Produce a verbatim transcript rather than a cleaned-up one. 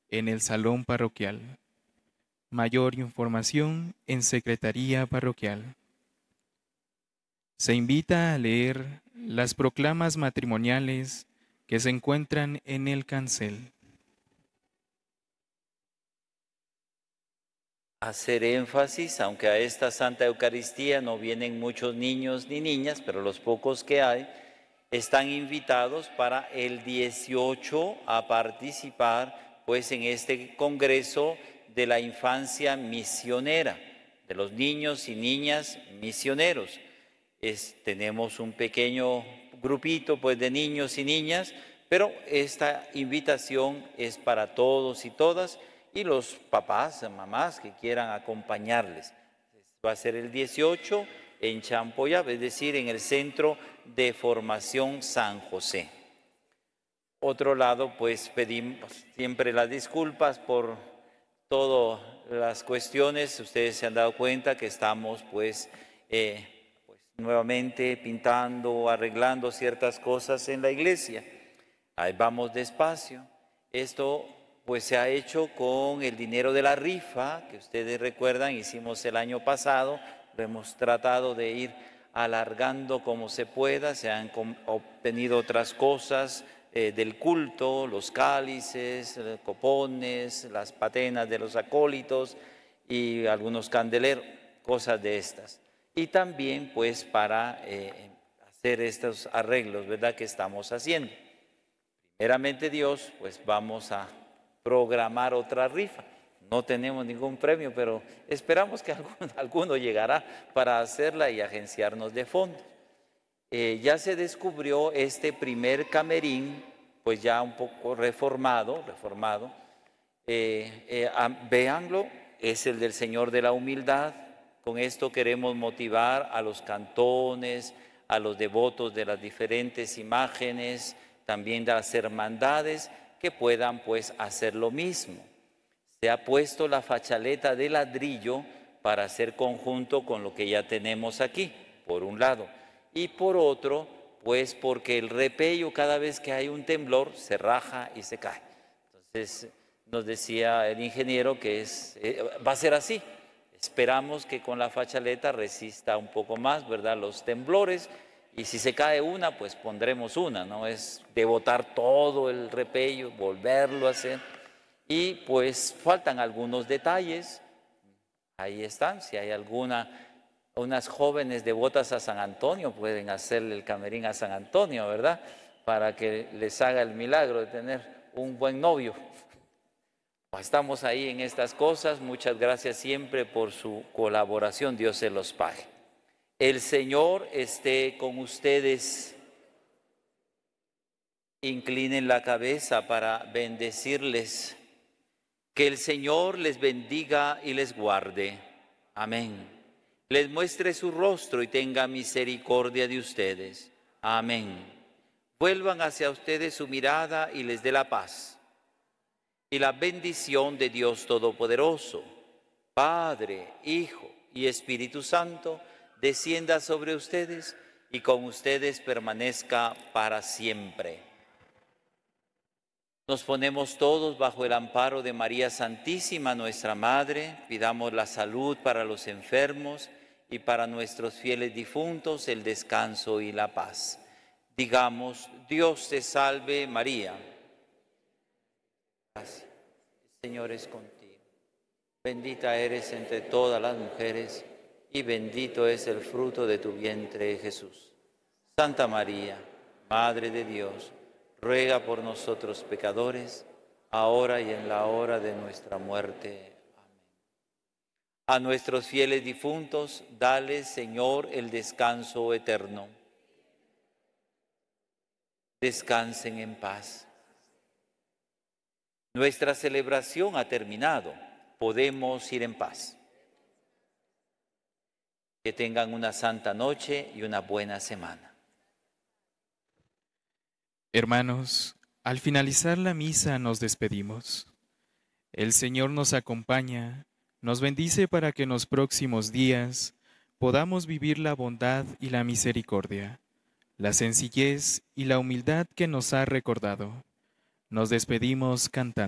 en el salón parroquial. Mayor información en Secretaría Parroquial. Se invita a leer las proclamas matrimoniales que se encuentran en el cancel. Hacer énfasis, aunque a esta Santa Eucaristía no vienen muchos niños ni niñas, pero los pocos que hay están invitados para el dieciocho a participar pues en este congreso de la infancia misionera, de los niños y niñas misioneros. Es, tenemos un pequeño grupito pues de niños y niñas, pero esta invitación es para todos y todas, y los papás, mamás que quieran acompañarles. Va a ser el dieciocho en Champoyab, es decir, en el Centro de Formación San José. Otro lado, pues pedimos siempre las disculpas por todas las cuestiones. Ustedes se han dado cuenta que estamos pues, eh, pues nuevamente pintando, arreglando ciertas cosas en la iglesia. Ahí vamos despacio. Esto pues se ha hecho con el dinero de la rifa, que ustedes recuerdan, hicimos el año pasado, lo hemos tratado de ir alargando como se pueda, se han obtenido otras cosas eh, del culto, los cálices, los copones, las patenas de los acólitos y algunos candeleros, cosas de estas. Y también pues para eh, hacer estos arreglos, ¿verdad?, que estamos haciendo. Primeramente Dios, pues vamos a programar otra rifa. No tenemos ningún premio, pero esperamos que alguno, alguno llegará para hacerla y agenciarnos de fondos. Eh, ya se descubrió este primer camerín, pues ya un poco reformado, reformado. Eh, eh, véanlo, es el del Señor de la Humildad. Con esto queremos motivar a los cantones, a los devotos de las diferentes imágenes, también de las hermandades, que puedan pues hacer lo mismo. Se ha puesto la fachaleta de ladrillo para hacer conjunto con lo que ya tenemos aquí, por un lado. Y por otro, pues porque el repello cada vez que hay un temblor se raja y se cae. Entonces nos decía el ingeniero que es, eh, va a ser así. Esperamos que con la fachaleta resista un poco más, ¿verdad?, los temblores. Y si se cae una, pues pondremos una, no es de botar todo el repello, volverlo a hacer. Y pues faltan algunos detalles, ahí están, si hay alguna, unas jóvenes devotas a San Antonio pueden hacerle el camerín a San Antonio, ¿verdad?, para que les haga el milagro de tener un buen novio. Estamos ahí en estas cosas, muchas gracias siempre por su colaboración, Dios se los pague. El Señor esté con ustedes. Inclinen la cabeza para bendecirles. Que el Señor les bendiga y les guarde. Amén. Les muestre su rostro y tenga misericordia de ustedes. Amén. Vuelvan hacia ustedes su mirada y les dé la paz. Y la bendición de Dios Todopoderoso, Padre, Hijo y Espíritu Santo, descienda sobre ustedes y con ustedes permanezca para siempre. Nos ponemos todos bajo el amparo de María Santísima, nuestra Madre. Pidamos la salud para los enfermos y para nuestros fieles difuntos el descanso y la paz. Digamos, Dios te salve María. Gracias. El Señor es contigo. Bendita eres entre todas las mujeres y bendito es el fruto de tu vientre, Jesús. Santa María, Madre de Dios, ruega por nosotros pecadores, ahora y en la hora de nuestra muerte. Amén. A nuestros fieles difuntos, dale, Señor, el descanso eterno. Descansen en paz. Nuestra celebración ha terminado. Podemos ir en paz. Que tengan una santa noche y una buena semana. Hermanos, al finalizar la misa nos despedimos. El Señor nos acompaña, nos bendice para que en los próximos días podamos vivir la bondad y la misericordia, la sencillez y la humildad que nos ha recordado. Nos despedimos cantando.